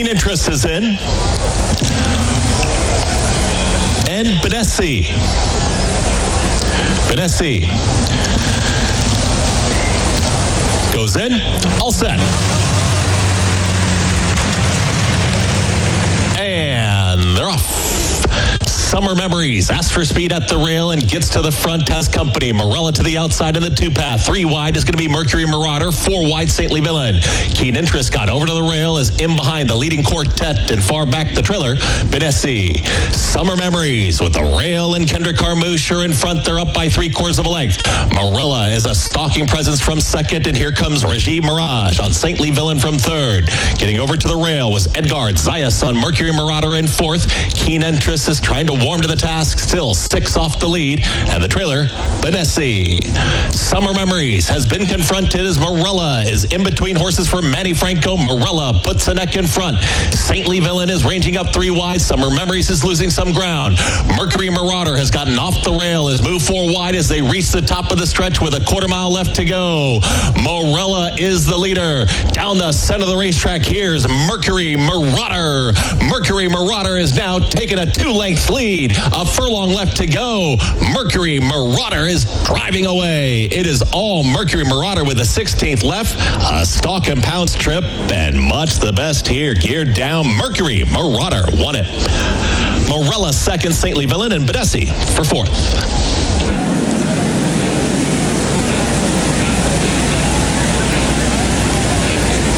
Keen Interest is in. And Benesi. Benesi goes in. All set. And they're off. Summer Memories, asks for speed at the rail and gets to the front. Test Company, Morella to the outside in the 2-path. 3 wide is going to be Mercury Marauder. 4 wide, Saintly Villain. Keen Interest got over to the rail, is in behind the leading quartet and far back the trailer, Benesi. Summer Memories with the rail and Kendrick Carmouche are in front. They're up by 3/4 of a length. Morella is a stalking presence from second, and here comes Regime Mirage on Saintly Villain from third. Getting over to the rail was Edgard Zayas on Mercury Marauder in fourth. Keen Interest is trying to warm to the task, still 6 off the lead, and the trailer, Benesi. Summer Memories has been confronted as Morella is in between horses for Manny Franco. Morella puts the neck in front. Saintly Villain is ranging up 3 wide. Summer Memories is losing some ground. Mercury Marauder has gotten off the rail, has moved 4 wide as they reach the top of the stretch with a 1/4 mile left to go. Morella is the leader. Down the center of the racetrack, here's Mercury Marauder. Mercury Marauder is now taking a 2-length lead. A furlong left to go. Mercury Marauder is driving away. It is all Mercury Marauder with the 16th left. A stalk and pounce trip, and much the best here. Geared down, Mercury Marauder won it. Morella second, Saintly Villain, and Benesi for fourth.